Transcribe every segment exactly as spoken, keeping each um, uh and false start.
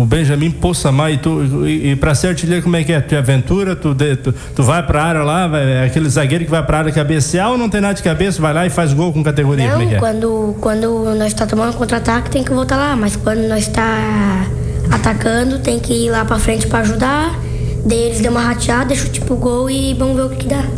o Benjamin Poçamar, e tu, e, e pra ser artilheiro, como é que é? Tu é aventura, tu, de, tu, tu vai pra área lá, vai, é aquele zagueiro que vai pra área cabecear ou não tem nada de cabeça, vai lá e faz gol com categoria? Não, como é que é? quando, quando nós tá tomando contra-ataque tem que voltar lá, mas quando nós tá atacando tem que ir lá pra frente pra ajudar, daí eles dão uma rateada, deixa o tipo gol e vamos ver o que, que dá.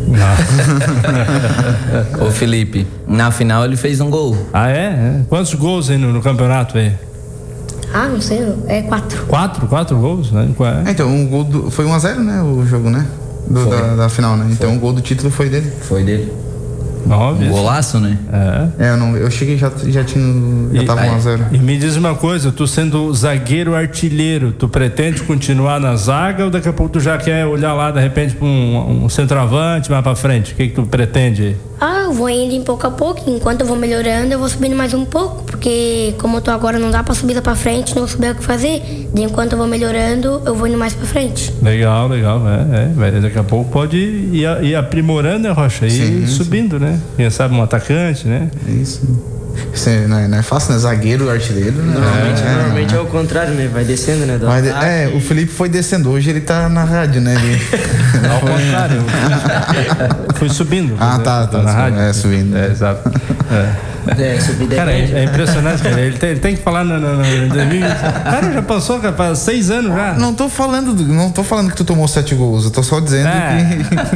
Ô Felipe, na final ele fez um gol. Ah, é? é? Quantos gols aí no, no campeonato aí? Ah, não sei, é quatro. Quatro? Quatro gols, né? É, então, um gol do, foi um a zero, né, o jogo, né? Do, da, da final, né? Então foi. O gol do título foi dele. Foi dele. Óbvio. Um golaço, né? É. É, eu, não, eu cheguei já já tinha já e, tava um a zero. E me diz uma coisa, tu sendo zagueiro artilheiro, tu pretende continuar na zaga ou daqui a pouco tu já quer olhar lá de repente pra um, um centroavante mais pra frente? O que que tu pretende? Ah, eu vou indo em pouco a pouco, enquanto eu vou melhorando eu vou subindo mais um pouco, porque como eu tô agora não dá pra subir lá pra frente, não vou saber o que fazer. De enquanto eu vou melhorando, eu vou indo mais pra frente. Legal, legal, é, é daqui a pouco pode ir, ir aprimorando, né, Rocha? E sim, subindo, sim. né? Quem sabe um atacante, né? Isso. Isso não, é, não é fácil, né? Zagueiro, artilheiro, né? Normalmente é, normalmente é, é o contrário, né? Vai descendo, né? Vai de, é, o Felipe foi descendo, hoje ele tá na rádio, né? Ele... Ao contrário. Fui subindo. Ah, né? tá, tá. Na rádio. É, subindo. É, exato. É. É, subida cara, é, é, é impressionante, cara. Ele tem, ele tem que falar no, no, no dois mil e vinte. Cara, já passou, cara, faz seis anos já. Não tô falando, do, não tô falando que tu tomou sete gols, eu tô só dizendo é.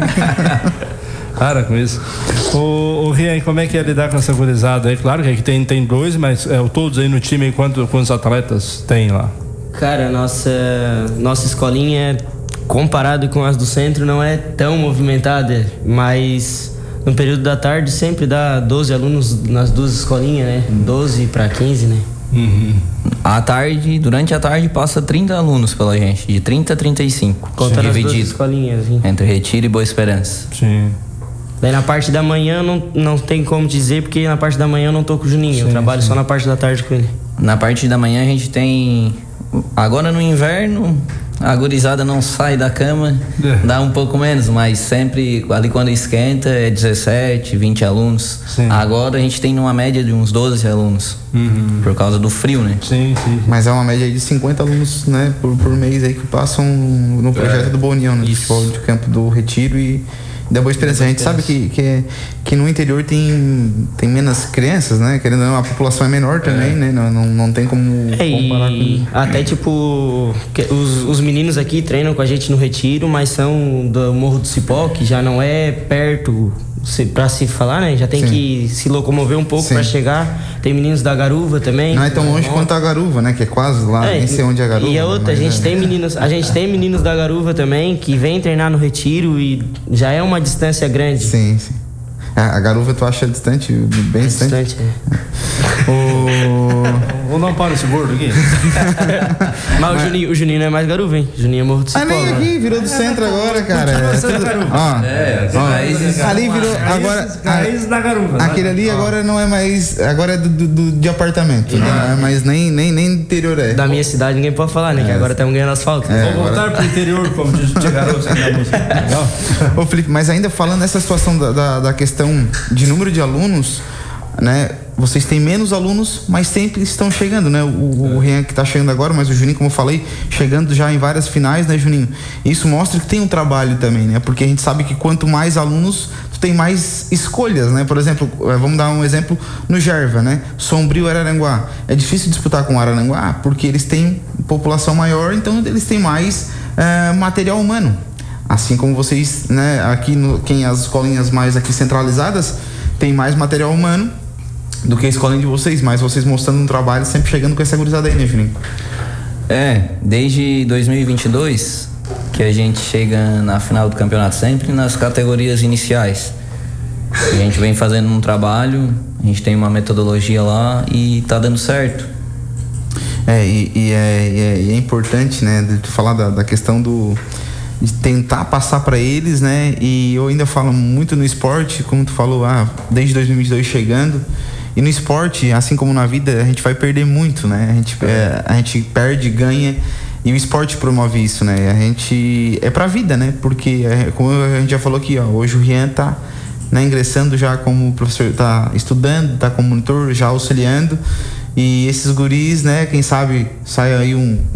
que... Para com isso. O, o Rian, como é que é lidar com essa gurizada aí? Claro que aqui tem, tem dois, mas é, todos aí no time, aí, quanto, quantos atletas tem lá? Cara, nossa, nossa escolinha, comparado com as do centro, não é tão movimentada, mas no período da tarde sempre dá doze alunos nas duas escolinhas, né? doze para quinze, né? Uhum. À tarde, durante a tarde passa trinta alunos pela gente, de trinta a trinta e cinco. Contando as duas escolinhas, hein? Entre Retiro e Boa Esperança. Sim. Daí na parte da manhã não, não tem como dizer, porque na parte da manhã eu não tô com o Juninho, sim, eu trabalho sim. só na parte da tarde com ele. Na parte da manhã a gente tem... Agora no inverno, a gurizada não sai da cama, é. dá um pouco menos, mas sempre ali quando esquenta é dezessete, vinte alunos. Sim. Agora a gente tem uma média de uns doze alunos, uhum. por causa do frio, né? Sim, sim. Mas é uma média de cinquenta alunos, né, por, por mês aí que passam no projeto é. do Boa União, né? Do futebol de campo do Retiro e da Boa Esperança. A gente sabe que, que, que no interior tem, tem menos crianças, né? Querendo ou não, a população é menor também, é. né? Não, não, não tem como é, comparar com... Até tipo, os, os meninos aqui treinam com a gente no Retiro, mas são do Morro do Cipó, que já não é perto pra se falar, né? Já tem Sim. que se locomover um pouco Sim. pra chegar. Tem meninos da Garuva também. Não é tão longe quanto a Garuva, né? Que é quase lá, é, nem sei onde é a Garuva. E a outra, a gente, é. tem meninos, a gente tem meninos da Garuva também que vêm treinar no Retiro e já é uma distância grande. Sim, sim. A Garuva tu acha distante, bem é distante? distante é. O... Vou dar um pau nesse gordo aqui. Mas, Mas... O, Juninho, o Juninho não é mais Garuva, hein? O Juninho é Morro do Cipó. Ah, nem aqui, virou do centro agora, cara. Ó, é, ó, ali virou agora. Raiz da Garuva. Aquele ali agora não é mais. Agora é do, do, de apartamento, né? Não é mais nem, nem, nem interior é. Da minha cidade ninguém pode falar, né? É. Que agora estamos ganhando asfalto. É, Vou voltar agora... pro interior, como diz o Tia Garoto aqui na música. Legal? Ô, Felipe, mas ainda falando nessa situação da, da, da questão de número de alunos, né? Vocês têm menos alunos, mas sempre estão chegando, né? O, o Rian que está chegando agora, mas o Juninho, como eu falei, chegando já em várias finais, né, Juninho? Isso mostra que tem um trabalho também, né? Porque a gente sabe que quanto mais alunos, tu tem mais escolhas, né? Por exemplo, vamos dar um exemplo no Gerva, né? Sombrio, Araranguá. É difícil disputar com Araranguá porque eles têm população maior, então eles têm mais uh, material humano. Assim como vocês, né? Aqui, no, quem as escolinhas mais aqui centralizadas tem mais material humano do que a escolinha de vocês, mas vocês mostrando um trabalho, sempre chegando com essa gurizada aí, né, Juninho? É, desde dois mil e vinte e dois que a gente chega na final do campeonato, sempre nas categorias iniciais. A gente vem fazendo um trabalho, a gente tem uma metodologia lá e tá dando certo. É, e, e, é, e, é, e é importante, né, de tu falar da, da questão do de tentar passar para eles, né? E eu ainda falo muito no esporte, como tu falou, ah, desde dois mil e vinte e dois chegando. E no esporte, assim como na vida, a gente vai perder muito, né? A gente, é, a gente perde, ganha, e o esporte promove isso, né? A gente é pra vida, né? Porque, é, como a gente já falou aqui, ó, hoje o Rian tá, né, ingressando já como professor, tá estudando, tá como monitor, já auxiliando. E esses guris, né? Quem sabe sai aí um